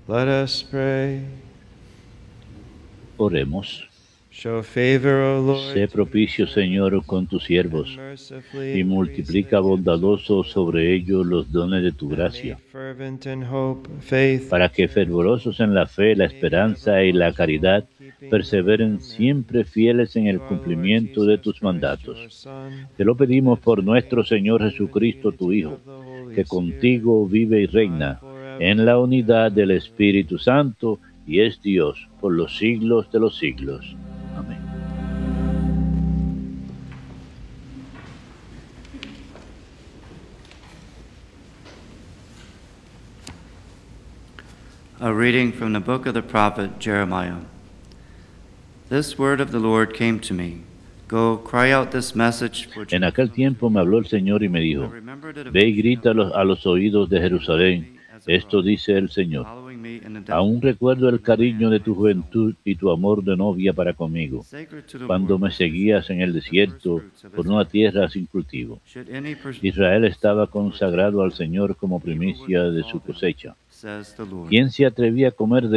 Let us pray. Oremos. Show favor, O Lord, Sé propicio, Señor, con tus and siervos, mercifully y increase the multiplica gifts bondadoso of sobre ellos los dones de tu that gracia, made fervent in hope, faith, para que fervorosos en la fe, la may be ever esperanza y la watchful caridad, in keeping the perseveren siempre commandments fieles en of el our Lord cumplimiento de Jesus tus Christ, your mandatos. Son, Te lo who pedimos lives por and nuestro reigns with Señor you in the Jesucristo, tu unity Hijo, of the Holy que Spirit, contigo vive y God reina forever en la and unidad del ever. Espíritu Santo, y es Dios por los siglos de los siglos. Amén. A reading from the book of the prophet Jeremiah. This word of the Lord came to me. Go, cry out this message for En aquel tiempo me habló el Señor y me dijo, ve y grita a los oídos de Jerusalén, esto dice el Señor. Aún recuerdo el cariño de tu juventud y tu amor de novia para conmigo, cuando me seguías en el desierto por una tierra sin cultivo. Israel estaba consagrado al Señor como primicia de su cosecha. ¿Quién se atrevía a comer de